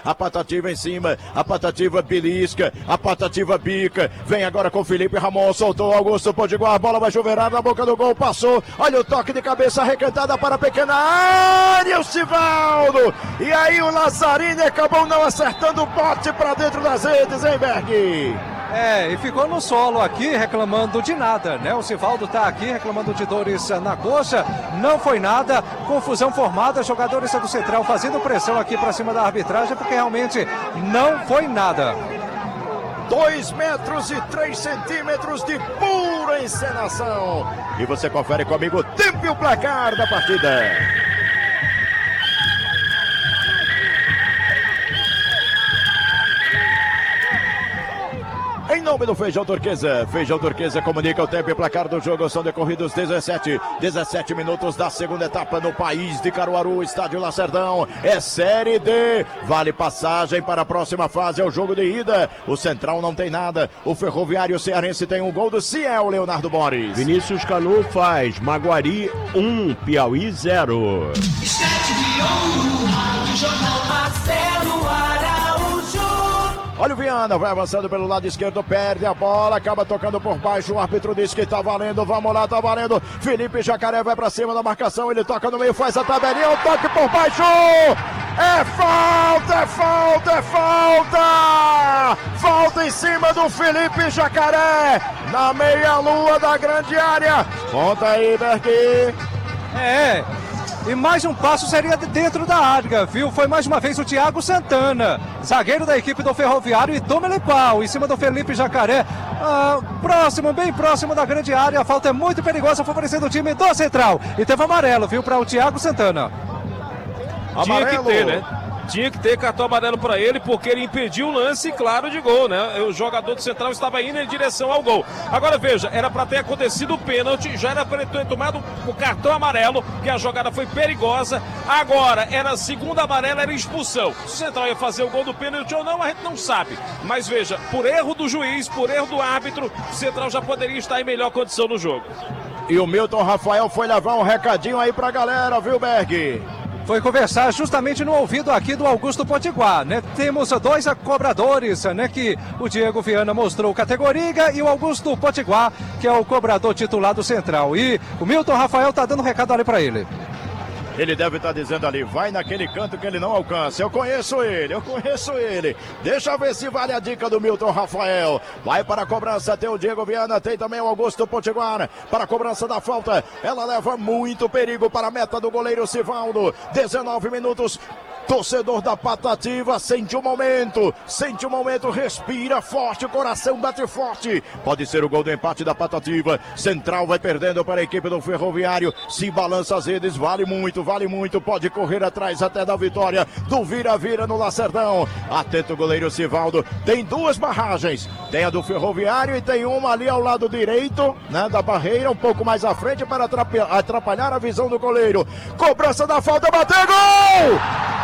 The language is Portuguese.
a Patativa em cima, a Patativa belisca, a Patativa bica, vem agora com Felipe Ramon, soltou Augusto Potiguar, a bola vai chuveirar na boca do gol, passou, olha o toque de cabeça arrecantada para a pequena área, o Sivaldo, e aí o Lazzarini acabou não acertando o bote para dentro das redes, hein, Berg? E ficou no solo aqui reclamando de nada, né? O Sivaldo tá aqui reclamando de dores na coxa, não foi nada, confusão formada, jogadores do Central fazendo pressão aqui para cima da arbitragem, porque realmente não foi nada. 2 metros e 3 centímetros de pura encenação. E você confere comigo o tempo e o placar da partida. Em nome do Feijão Turquesa, Feijão Turquesa comunica o tempo e placar do jogo. São decorridos 17 minutos da segunda etapa no país de Caruaru, estádio Lacerdão. É Série D, vale passagem para a próxima fase, é o jogo de ida. O Central não tem nada, o Ferroviário Cearense tem um gol do Ciel, Leonardo Boris. Vinícius Canu faz, Maguari 1, Piauí 0. Olha o Viana, vai avançando pelo lado esquerdo, perde a bola, acaba tocando por baixo, o árbitro diz que tá valendo, vamos lá, tá valendo. Felipe Jacaré vai pra cima da marcação, ele toca no meio, faz a tabelinha, o toque por baixo! É falta, é falta, é falta! Falta em cima do Felipe Jacaré, na meia-lua da grande área. Conta aí, Bergui. E mais um passo seria dentro da área, viu? Foi mais uma vez o Thiago Santana, zagueiro da equipe do Ferroviário, e toma ele pau em cima do Felipe Jacaré. Bem próximo da grande área. A falta é muito perigosa, favorecendo o time do Central. E teve amarelo, viu, para o Thiago Santana. Tinha que ter, né? Tinha que ter cartão amarelo para ele, porque ele impediu o lance, claro, de gol, né? O jogador do Central estava indo em direção ao gol. Agora veja, era para ter acontecido o pênalti, já era para ter tomado o cartão amarelo, que a jogada foi perigosa. Agora, era a segunda amarela, era expulsão. Se o Central ia fazer o gol do pênalti ou não, a gente não sabe. Mas veja, por erro do juiz, por erro do árbitro, o Central já poderia estar em melhor condição no jogo. E o Milton Rafael foi levar um recadinho aí pra galera, viu, Berg? Foi conversar justamente no ouvido aqui do Augusto Potiguar, né? Temos 2 cobradores, né? Que o Diego Viana mostrou categoria, e o Augusto Potiguar, que é o cobrador titular do Central. E o Milton Rafael tá dando recado ali para ele. Ele deve estar dizendo ali, vai naquele canto que ele não alcança. Eu conheço ele. Deixa eu ver se vale a dica do Milton Rafael. Vai para a cobrança, tem o Diego Viana, tem também o Augusto Potiguar. Para a cobrança da falta, ela leva muito perigo para a meta do goleiro Sivaldo. 19 minutos. Torcedor da Patativa sente o momento, respira forte, o coração bate forte. Pode ser o gol do empate da Patativa. Central vai perdendo para a equipe do Ferroviário. Se balança as redes, vale muito. Pode correr atrás até da vitória do vira-vira no Lacerdão. Atento o goleiro Sivaldo. Tem 2 barragens. Tem a do Ferroviário e tem uma ali ao lado direito, né, da barreira, um pouco mais à frente para atrapalhar a visão do goleiro. Cobrança da falta, bateu, gol!